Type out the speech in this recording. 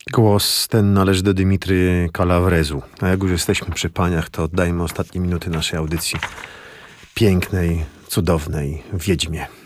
Głos ten należy do Dymitry Kalawrezu. A jak już jesteśmy przy paniach, to oddajmy ostatnie minuty naszej audycji pięknej, cudownej wiedźmie.